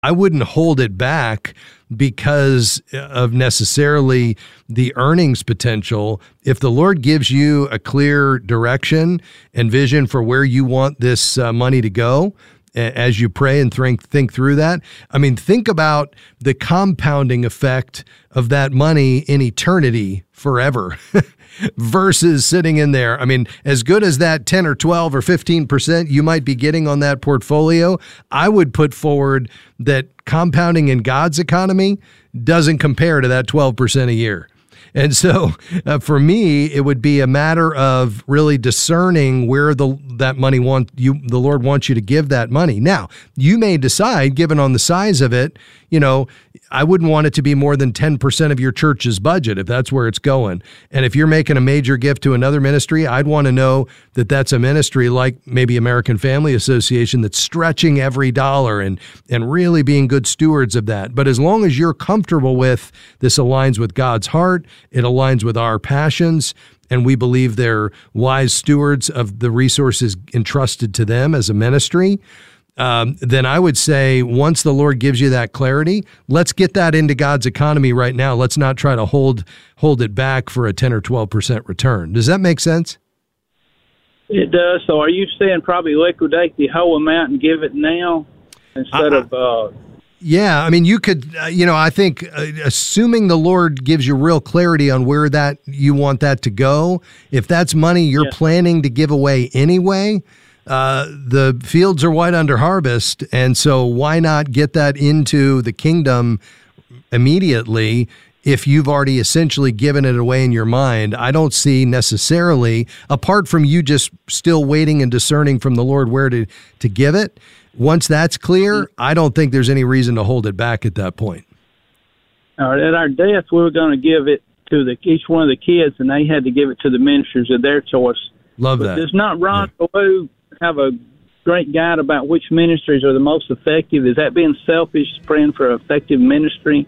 I wouldn't hold it back because of necessarily the earnings potential. If the Lord gives you a clear direction and vision for where you want this money to go, as you pray and think through that, I mean, think about the compounding effect of that money in eternity forever versus sitting in there. I mean, as good as that 10 or 12 or 15% you might be getting on that portfolio, I would put forward that compounding in God's economy doesn't compare to that 12% a year. And so for me, it would be a matter of really discerning where that money the Lord wants you to give that money. Now, you may decide, given on the size of it, I wouldn't want it to be more than 10% of your church's budget if that's where it's going. And if you're making a major gift to another ministry, I'd want to know that that's a ministry like maybe American Family Association that's stretching every dollar and really being good stewards of that. But as long as you're comfortable with this aligns with God's heart, it aligns with our passions, and we believe they're wise stewards of the resources entrusted to them as a ministry, then I would say once the Lord gives you that clarity, let's get that into God's economy right now. Let's not try to hold it back for a 10 or 12% return. Does that make sense? It does. So are you saying probably liquidate the whole amount and give it now instead of... Yeah, I mean, you could, I think assuming the Lord gives you real clarity on where that you want that to go, if that's money you're planning to give away anyway, the fields are white under harvest, and so why not get that into the kingdom immediately if you've already essentially given it away in your mind? I don't see necessarily, apart from you just still waiting and discerning from the Lord where to give it, once that's clear, I don't think there's any reason to hold it back at that point. All right, at our death, we were going to give it to each one of the kids, and they had to give it to the ministers of their choice. Love that. Does not Ron Ballou have a great guide about which ministries are the most effective? Is that being selfish, praying for effective ministry?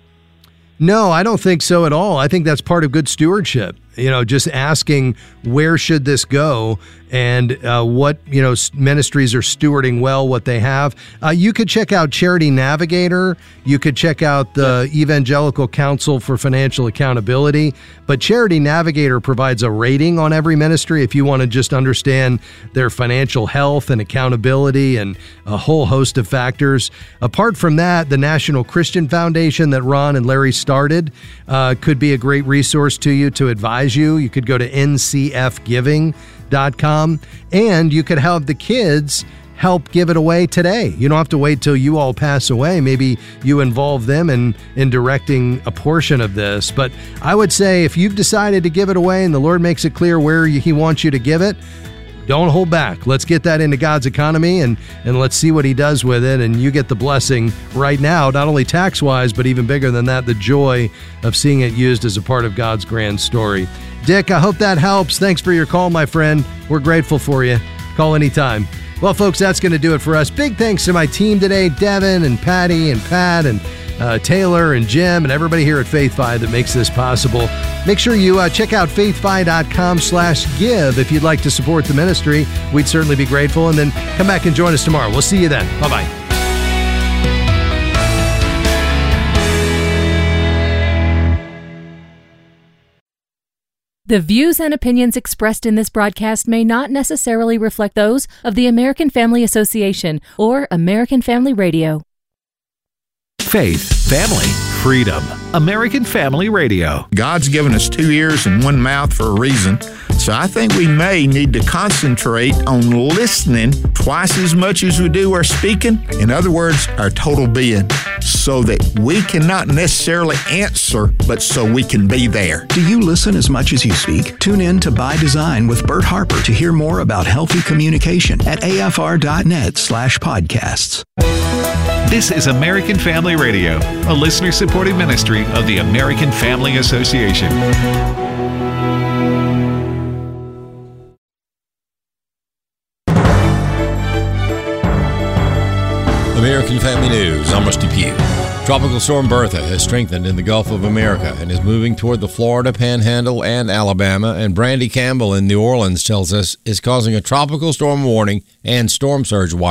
No, I don't think so at all. I think that's part of good stewardship. Just asking where should this go and what, ministries are stewarding well what they have. You could check out Charity Navigator. You could check out the Evangelical Council for Financial Accountability. But Charity Navigator provides a rating on every ministry if you want to just understand their financial health and accountability and a whole host of factors. Apart from that, the National Christian Foundation that Ron and Larry started could be a great resource to you to advise you. You could go to ncfgiving.com and you could have the kids help give it away today. You don't have to wait till you all pass away. Maybe you involve them in directing a portion of this. But I would say if you've decided to give it away and the Lord makes it clear where He wants you to give it, don't hold back. Let's get that into God's economy and let's see what He does with it. And you get the blessing right now, not only tax-wise, but even bigger than that, the joy of seeing it used as a part of God's grand story. Dick, I hope that helps. Thanks for your call, my friend. We're grateful for you. Call anytime. Well, folks, that's going to do it for us. Big thanks to my team today, Devin and Patty and Pat and Taylor and Jim and everybody here at FaithFi that makes this possible. Make sure you check out faithfi.com/give if you'd like to support the ministry. We'd certainly be grateful. And then come back and join us tomorrow. We'll see you then. Bye-bye. The views and opinions expressed in this broadcast may not necessarily reflect those of the American Family Association or American Family Radio. Faith, family, freedom. American Family Radio. God's given us 2 ears and 1 mouth for a reason. So I think we may need to concentrate on listening twice as much as we do our speaking. In other words, our total being, so that we cannot necessarily answer, but so we can be there. Do you listen as much as you speak? Tune in to By Design with Bert Harper to hear more about healthy communication at afr.net/podcasts. This is American Family Radio, a listener-supported ministry of the American Family Association. American Family News, I'm Rusty Pugh. Tropical Storm Bertha has strengthened in the Gulf of America and is moving toward the Florida Panhandle and Alabama, and Brandy Campbell in New Orleans tells us is causing a tropical storm warning and storm surge watches.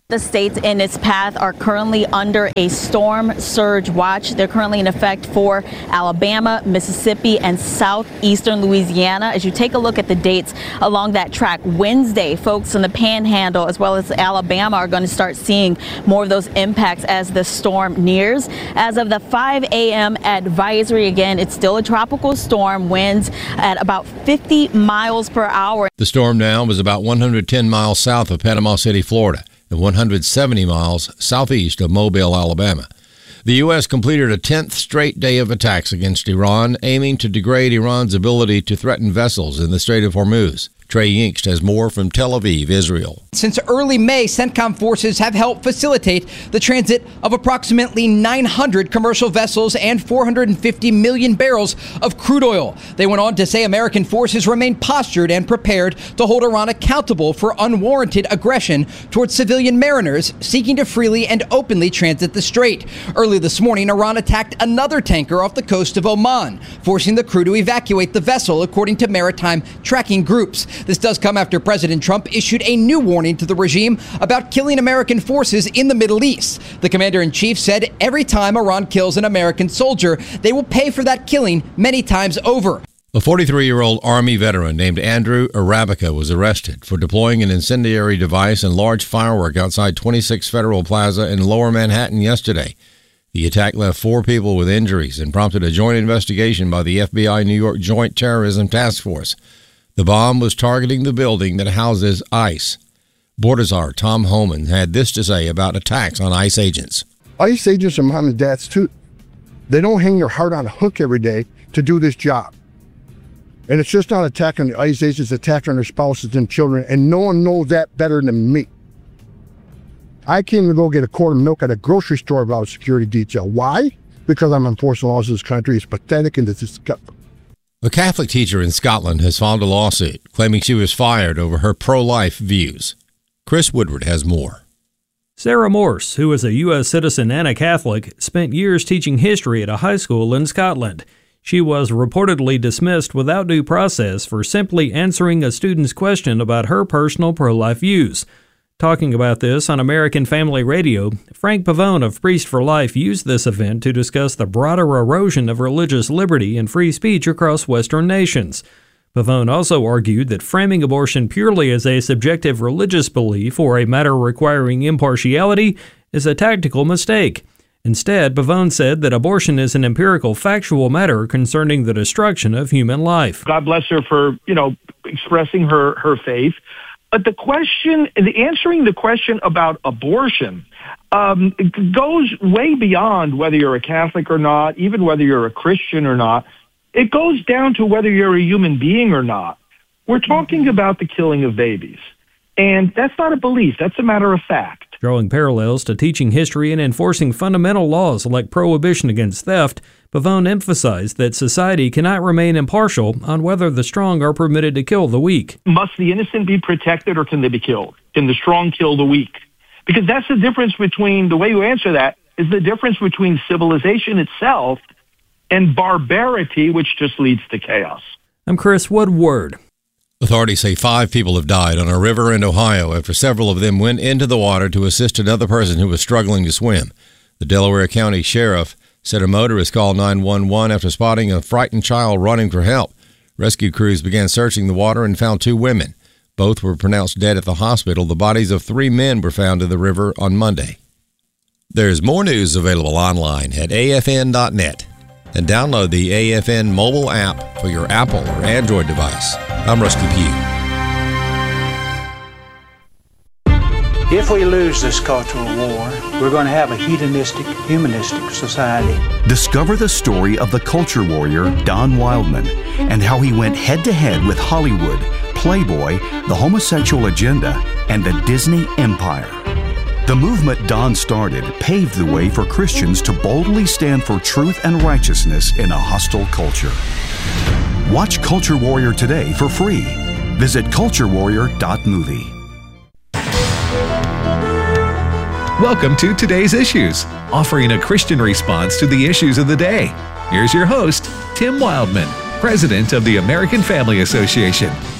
The states in its path are currently under a storm surge watch. They're currently in effect for Alabama, Mississippi, and southeastern Louisiana. As you take a look at the dates along that track, Wednesday, folks in the Panhandle as well as Alabama are going to start seeing more of those impacts as the storm nears. As of the 5 a.m. advisory, again, it's still a tropical storm, winds at about 50 miles per hour. The storm now was about 110 miles south of Panama City, Florida, and 170 miles southeast of Mobile, Alabama. The U.S. completed a 10th straight day of attacks against Iran, aiming to degrade Iran's ability to threaten vessels in the Strait of Hormuz. Trey Yingst has more from Tel Aviv, Israel. Since early May, CENTCOM forces have helped facilitate the transit of approximately 900 commercial vessels and 450 million barrels of crude oil. They went on to say American forces remain postured and prepared to hold Iran accountable for unwarranted aggression towards civilian mariners seeking to freely and openly transit the strait. Early this morning, Iran attacked another tanker off the coast of Oman, forcing the crew to evacuate the vessel, according to maritime tracking groups. This does come after President Trump issued a new warning to the regime about killing American forces in the Middle East. The commander-in-chief said every time Iran kills an American soldier, they will pay for that killing many times over. A 43-year-old Army veteran named Andrew Arabica was arrested for deploying an incendiary device and large firework outside 26 Federal Plaza in Lower Manhattan yesterday. The attack left 4 people with injuries and prompted a joint investigation by the FBI New York Joint Terrorism Task Force. The bomb was targeting the building that houses ICE. Border Czar Tom Homan had this to say about attacks on ICE agents. ICE agents are mom and dads too. They don't hang their heart on a hook every day to do this job. And it's just not attacking the ICE agents, attacking their spouses and children, and no one knows that better than me. I can't even go get a quart of milk at a grocery store without a security detail. Why? Because I'm enforcing laws of this country. It's pathetic and it's disgusting. A Catholic teacher in Scotland has filed a lawsuit claiming she was fired over her pro-life views. Chris Woodward has more. Sarah Morse, who is a U.S. citizen and a Catholic, spent years teaching history at a high school in Scotland. She was reportedly dismissed without due process for simply answering a student's question about her personal pro-life views. Talking about this on American Family Radio, Frank Pavone of Priest for Life used this event to discuss the broader erosion of religious liberty and free speech across Western nations. Pavone also argued that framing abortion purely as a subjective religious belief or a matter requiring impartiality is a tactical mistake. Instead, Pavone said that abortion is an empirical, factual matter concerning the destruction of human life. God bless her for, expressing her faith. But answering the question about abortion goes way beyond whether you're a Catholic or not, even whether you're a Christian or not. It goes down to whether you're a human being or not. We're talking about the killing of babies. And that's not a belief. That's a matter of fact. Drawing parallels to teaching history and enforcing fundamental laws like prohibition against theft, Pavone emphasized that society cannot remain impartial on whether the strong are permitted to kill the weak. Must the innocent be protected or can they be killed? Can the strong kill the weak? Because that's the difference between, the way you answer that is the difference between civilization itself and barbarity, which just leads to chaos. I'm Chris Woodward. Authorities say 5 people have died on a river in Ohio after several of them went into the water to assist another person who was struggling to swim. The Delaware County Sheriff said a motorist called 911 after spotting a frightened child running for help. Rescue crews began searching the water and found 2 women. Both were pronounced dead at the hospital. The bodies of 3 men were found in the river on Monday. There's more news available online at afn.net. And download the AFN mobile app for your Apple or Android device. I'm Rusty Pugh. If we lose this cultural war, we're going to have a hedonistic, humanistic society. Discover the story of the culture warrior Don Wildman and how he went head-to-head with Hollywood, Playboy, the homosexual agenda, and the Disney Empire. The movement Don started paved the way for Christians to boldly stand for truth and righteousness in a hostile culture. Watch Culture Warrior today for free. Visit culturewarrior.movie. Welcome to Today's Issues, offering a Christian response to the issues of the day. Here's your host, Tim Wildman, President of the American Family Association.